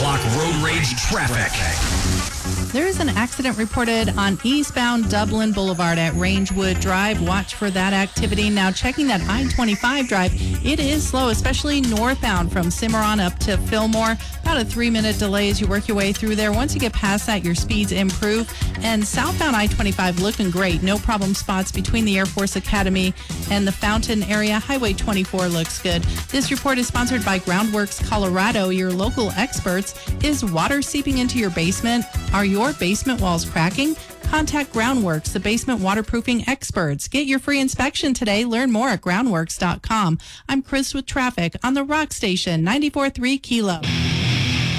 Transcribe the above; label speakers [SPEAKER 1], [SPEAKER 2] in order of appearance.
[SPEAKER 1] o'clock road rage traffic.
[SPEAKER 2] There is an accident reported on eastbound Dublin Boulevard at Rangewood Drive. Watch for that activity. Now, checking that I-25 drive, it is slow, especially northbound from Cimarron up to Fillmore. About a 3-minute delay as you work your way through there. Once you get past that, your speeds improve. And southbound I-25 looking great. No problem spots between the Air Force Academy and the Fountain area. Highway 24 looks good. This report is sponsored by Groundworks Colorado, your local experts. Is water seeping into your basement? Are your basement walls cracking? Contact Groundworks, the basement waterproofing experts. Get your free inspection today. Learn more at groundworks.com. I'm Chris with traffic on the Rock Station 94.3 Kilo.